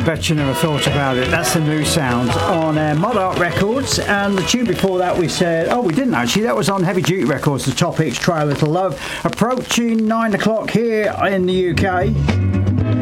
Bet You Never Thought About It. That's the new sound on Mod Art Records. And the tune before that we said, oh, we didn't actually. That was on Heavy Duty Records, The Topics, Try a Little Love. Approaching 9 o'clock here in the UK.